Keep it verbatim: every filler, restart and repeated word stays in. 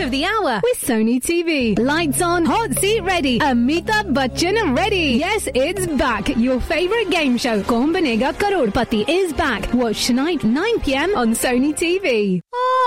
of the hour with Sony T V. Lights on, hot seat ready, Amitabh Bachchan ready. Yes, it's back. Your favorite game show, Kaun Banega Crorepati, is back. Watch tonight, nine p.m. on Sony T V. Oh,